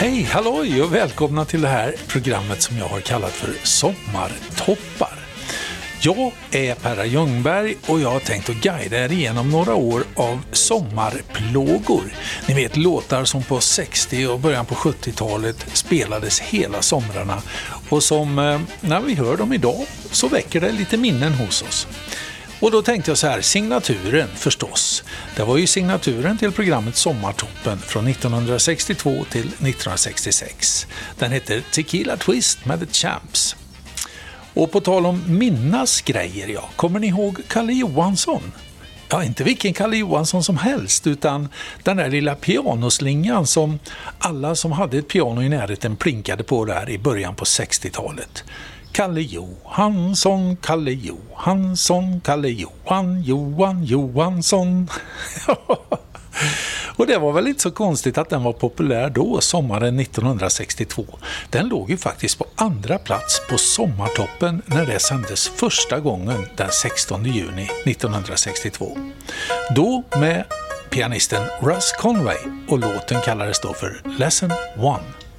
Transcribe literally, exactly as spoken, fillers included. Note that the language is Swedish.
Hej, halloj och välkomna till det här programmet som jag har kallat för Sommartoppar. Jag är Perra Ljungberg och jag har tänkt att guida er igenom några år av sommarplågor. Ni vet låtar som på sextio- och början på sjuttiotalet spelades hela somrarna och som när vi hör dem idag så väcker det lite minnen hos oss. Och då tänkte jag så här, signaturen förstås. Det var ju signaturen till programmet Sommartoppen från nittonhundrasextiotvå till nittonhundrasextiosex. Den heter Tequila Twist med The Champs. Och på tal om minnas grejer, ja, kommer ni ihåg Kalle Johansson? Ja, inte vilken Kalle Johansson som helst, utan den där lilla pianoslingan som alla som hade ett piano i närheten plinkade på där i början på sextiotalet. Kalle Johansson, Kalle Johansson, Kalle Johan, Johan Johansson. Och det var väl inte så konstigt att den var populär då, sommaren nittonhundrasextiotvå. Den låg ju faktiskt på andra plats på Sommartoppen när det sändes första gången den sextonde juni nittonhundrasextiotvå. Då med pianisten Russ Conway och låten kallades då för Lesson One.